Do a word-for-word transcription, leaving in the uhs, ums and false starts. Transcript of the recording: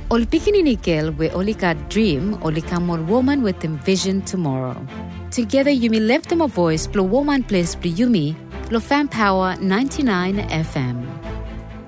Ol pikini we olika dream, olika more woman with envision tomorrow. Together you may lift them a voice, blow woman place, yumi, lo fan power ninety-nine F M.